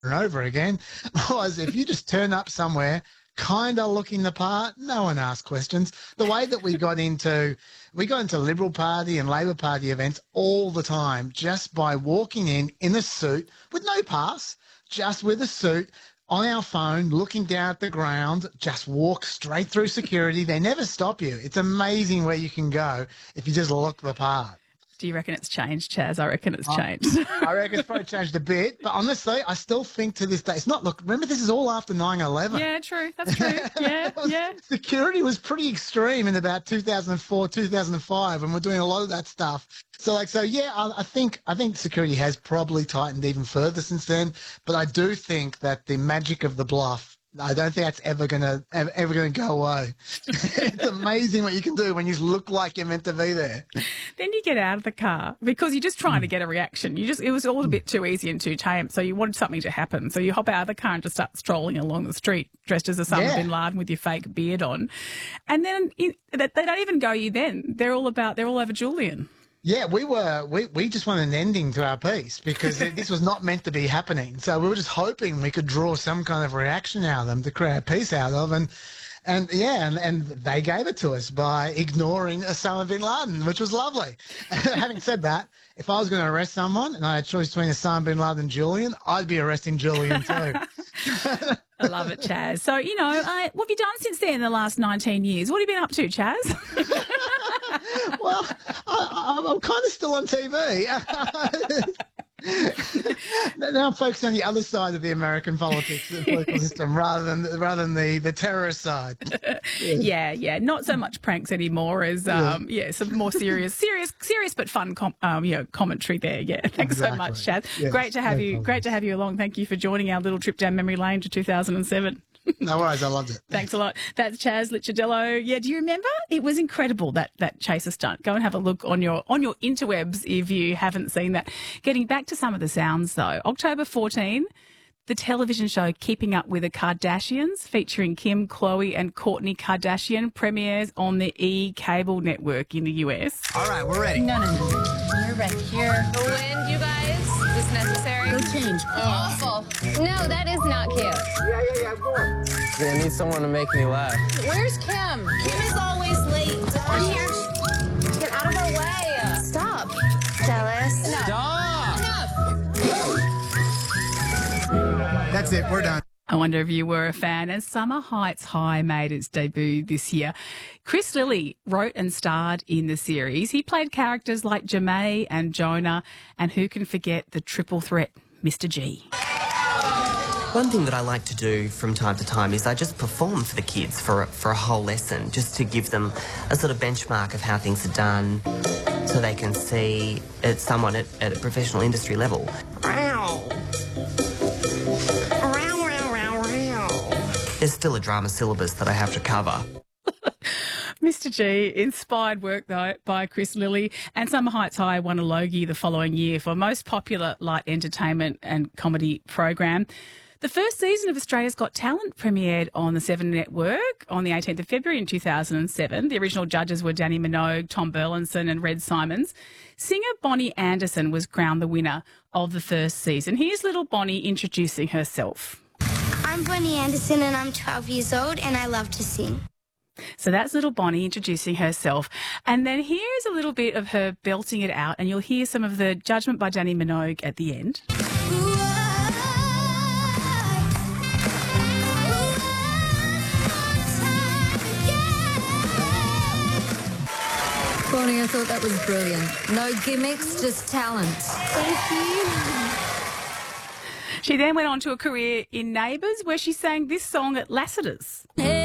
and over again was if you just turn up somewhere kind of looking the part, no one asked questions. The way that we got into Liberal Party and Labor Party events all the time just by walking in a suit with no pass, just with a suit, on our phone, looking down at the ground, just walk straight through security. They never stop you. It's amazing where you can go if you just look the part. Do you reckon it's changed, Chaz? I reckon it's changed. I reckon it's probably changed a bit. But honestly, I still think to this day, it's not, look, remember, this is all after 9/11. Yeah, true. That's true. Yeah. Security was pretty extreme in about 2004, 2005, and we're doing a lot of that stuff. I think security has probably tightened even further since then. But I do think that the magic of the bluff, I don't think that's ever gonna go away. It's amazing what you can do when you look like you're meant to be there. Then you get out of the car because you're just trying to get a reaction. It was all a bit too easy and too tame, so you wanted something to happen. So you hop out of the car and just start strolling along the street dressed as Osama bin Laden with your fake beard on. And then they don't even go you then. They're all over Julian. Yeah, we just want an ending to our piece because this was not meant to be happening. So we were just hoping we could draw some kind of reaction out of them to create a piece out of, and they gave it to us by ignoring Osama bin Laden, which was lovely. Having said that, if I was going to arrest someone and I had a choice between Osama bin Laden and Julian, I'd be arresting Julian too. I love it, Chaz. So, what have you done since then in the last 19 years? What have you been up to, Chaz? Well, I'm kind of still on TV. Now I'm focusing on the other side of the American politics, the political system, rather than the terrorist side. Yeah. Not so much pranks anymore as some more serious but fun commentary there. Yeah, thanks so much, Chaz. Yes, great to have you along. Thank you for joining our little trip down memory lane to 2007. No worries, I loved it. Thanks a lot. That's Chaz Licciardello. Yeah, do you remember? It was incredible, that chaser stunt. Go and have a look on your interwebs if you haven't seen that. Getting back to some of the sounds though, October 14, the television show Keeping Up with the Kardashians, featuring Kim, Khloe and Kourtney Kardashian, premieres on the E! Cable network in the US. All right, we're ready. No. You're right here. The wind, you guys. Is this necessary? Go change. Awful. No, that is not cute. Yeah, go on. I need someone to make me laugh. Where's Kim? Kim is always late. Down here. Get out of our way. Stop. Jealous. Enough. Stop! Enough. That's it, we're done. I wonder if you were a fan. And Summer Heights High made its debut this year. Chris Lilly wrote and starred in the series. He played characters like Ja'mie and Jonah, and who can forget the triple threat, Mr. G. One thing that I like to do from time to time is I just perform for the kids for a whole lesson, just to give them a sort of benchmark of how things are done so they can see someone at a professional industry level. There's still a drama syllabus that I have to cover. Mr. G, inspired work though by Chris Lilly, and Summer Heights High won a Logie the following year for most popular light entertainment and comedy program. The first season of Australia's Got Talent premiered on the Seven Network on the 18th of February in 2007. The original judges were Danny Minogue, Tom Burlinson and Red Simons. Singer Bonnie Anderson was crowned the winner of the first season. Here's little Bonnie introducing herself. I'm Bonnie Anderson and I'm 12 years old and I love to sing. So that's little Bonnie introducing herself. And then here's a little bit of her belting it out, and you'll hear some of the judgment by Danny Minogue at the end. Bonnie, I thought that was brilliant. No gimmicks, just talent. Thank you. She then went on to a career in Neighbours, where she sang this song at Lassiter's. Hey.